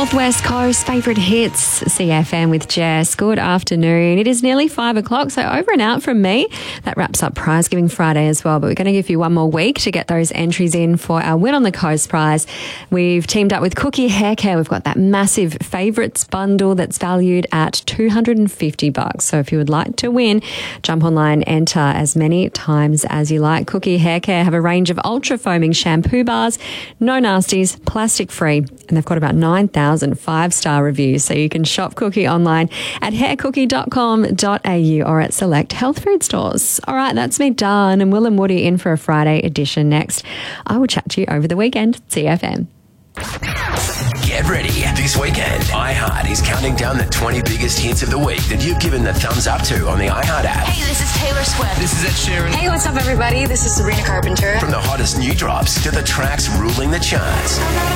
Northwest Coast favourite hits, CFM with Jess. Good afternoon. It is nearly 5 o'clock, so over and out from me. That wraps up Prize Giving Friday as well, but we're going to give you one more week to get those entries in for our Win on the Coast prize. We've teamed up with Cookie Hair Care. We've got that massive favourites bundle that's valued at $250. So if you would like to win, jump online, enter as many times as you like. Cookie Hair Care have a range of ultra foaming shampoo bars, no nasties, plastic free, and they've got about 9,000 5-star reviews. So you can shop Cookie online at haircookie.com.au or at select health food stores. All right, that's me done, and Will and Woody in for a Friday edition next. I will chat to you over the weekend. CFM. Get ready. This weekend, iHeart is counting down the 20 biggest hits of the week that you've given the thumbs up to on the iHeart app. Hey, this is Taylor Swift. This is Ed Sheeran. Hey, what's up, everybody? This is Sabrina Carpenter. From the hottest new drops to the tracks ruling the charts.